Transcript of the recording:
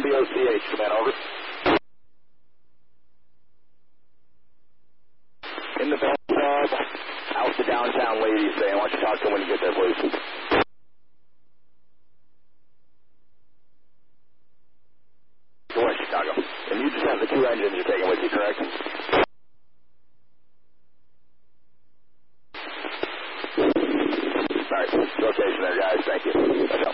MBOCH, command, over. In the bathtub, out to downtown ladies saying, why don't you talk to him when you get there, please? To West Chicago. And you just have the 2 engines you're taking with you, correct? Alright, location there, guys. Thank you.